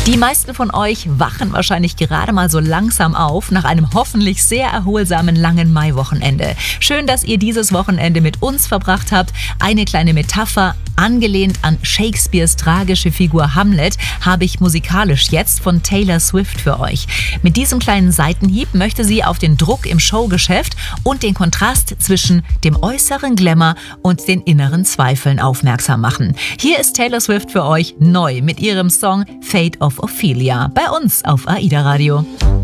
Die meisten von euch wachen wahrscheinlich gerade mal so langsam auf nach einem hoffentlich sehr erholsamen langen Maiwochenende. Schön, dass ihr dieses Wochenende mit uns verbracht habt. Eine kleine Metapher, angelehnt an Shakespeares tragische Figur Hamlet, habe ich musikalisch jetzt von Taylor Swift für euch. Mit diesem kleinen Seitenhieb möchte sie auf den Druck im Showgeschäft und den Kontrast zwischen dem äußeren Glamour und den inneren Zweifeln aufmerksam machen. Hier ist Taylor Swift für euch neu mit ihrem Song Fate of Ophelia bei uns auf AIDA Radio.